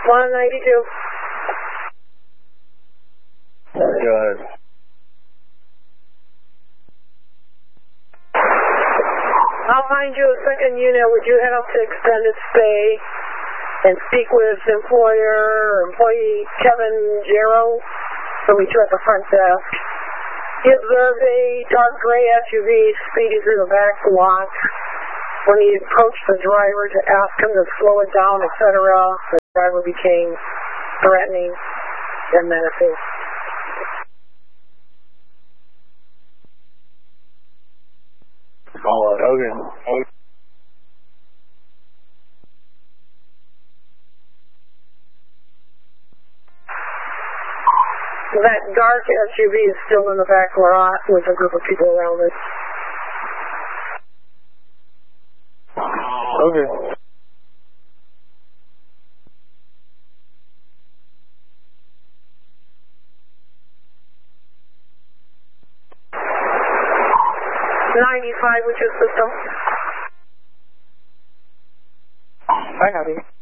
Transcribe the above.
192. Go ahead. I'll find you a second unit. Would you head up to extended stay and speak with employee Kevin Jarrow? So we at the front desk. He observed a dark gray SUV speeding through the back lot. When he approached the driver to ask him to slow it down, etc., the driver became threatening and menacing. Okay. That dark SUV is still in the back lot with a group of people around it. Okay. .95, which is system. I got it.